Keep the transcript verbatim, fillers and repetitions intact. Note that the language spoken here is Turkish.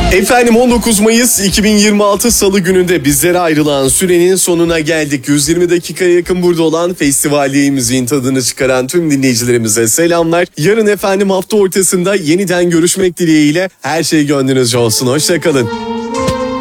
Efendim on dokuz Mayıs iki bin yirmi altı Salı gününde bizlere ayrılan sürenin sonuna geldik. yüz yirmi dakikaya yakın burada olan festivalde müziğin tadını çıkaran tüm dinleyicilerimize selamlar. Yarın efendim hafta ortasında yeniden görüşmek dileğiyle her şey gönlünüzce olsun. Hoşça kalın.